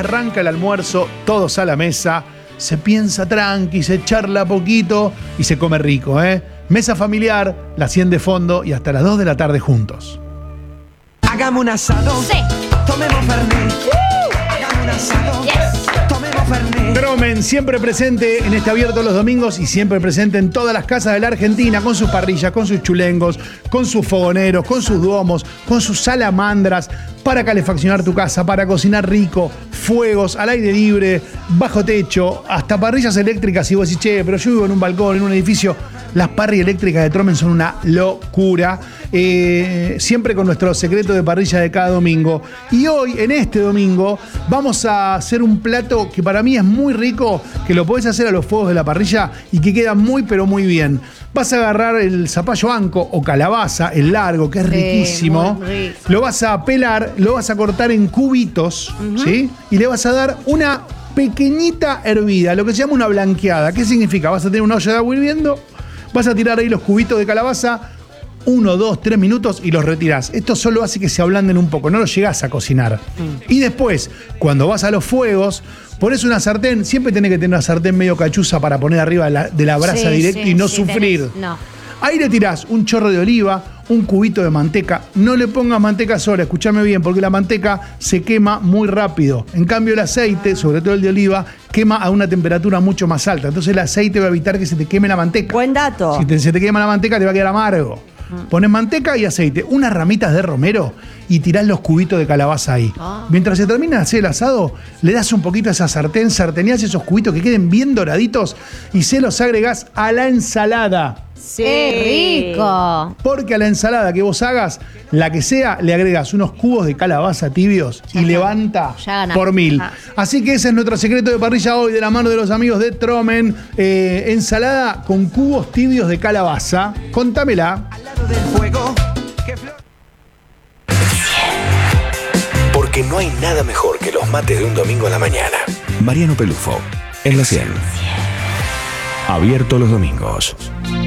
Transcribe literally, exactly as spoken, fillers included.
arranca el almuerzo, todos a la mesa, se piensa tranqui, se charla poquito y se come rico, ¿eh? Mesa familiar, la cien de fondo y hasta las dos de la tarde juntos. Hagamos un asado. Sí. Tomemos fernet. Uh, Hagamos un asado. Yes. Tomemos fernet. Tromen, siempre presente en este abierto los domingos y siempre presente en todas las casas de la Argentina, con sus parrillas, con sus chulengos, con sus fogoneros, con sus duomos, con sus salamandras, para calefaccionar tu casa, para cocinar rico, fuegos al aire libre, bajo techo, hasta parrillas eléctricas. Y vos decís, che, pero yo vivo en un balcón, en un edificio. Las parrillas eléctricas de Tromen son una locura. Eh, siempre con nuestro secreto de parrilla de cada domingo. Y hoy, en este domingo, vamos a hacer un plato que para mí es muy rico, que lo podés hacer a los fuegos de la parrilla y que queda muy, pero muy bien. Vas a agarrar el zapallo anco o calabaza, el largo, que es riquísimo. muy rico. Lo vas a pelar, lo vas a cortar en cubitos, uh-huh. ¿sí? Y le vas a dar una pequeñita hervida, lo que se llama una blanqueada. ¿Qué significa? Vas a tener una olla de agua hirviendo, vas a tirar ahí los cubitos de calabaza, uno, dos, tres minutos y los retirás. Esto solo hace que se ablanden un poco, no los llegás a cocinar. Mm. Y después, cuando vas a los fuegos, pones una sartén, siempre tenés que tener una sartén medio cachuza para poner arriba de la, de la brasa sí, directo sí, y no sí, sufrir. Tenés, no. Ahí le tirás un chorro de oliva, un cubito de manteca. No le pongas manteca sola, escúchame bien, porque la manteca se quema muy rápido. En cambio el aceite, sobre todo el de oliva, quema a una temperatura mucho más alta. Entonces el aceite va a evitar que se te queme la manteca. Buen dato. Si te, se te quema la manteca te va a quedar amargo. Pones manteca y aceite, unas ramitas de romero y tirás los cubitos de calabaza ahí. Oh. Mientras se termina de hacer el asado, le das un poquito a esa sartén, sarteneás esos cubitos que queden bien doraditos y se los agregás a la ensalada. Sí. ¡Qué rico! Porque a la ensalada que vos hagas, la que sea, le agregas unos cubos de calabaza tibios ya y está. levanta Ya por mil. Ah. Así que ese es nuestro secreto de parrilla hoy, de la mano de los amigos de Tromen. Eh, ensalada con cubos tibios de calabaza. Contámela. Al lado del fuego. Que flor... Porque no hay nada mejor que los mates de un domingo a la mañana. Mariano Pelufo, en la cien. Abierto los domingos.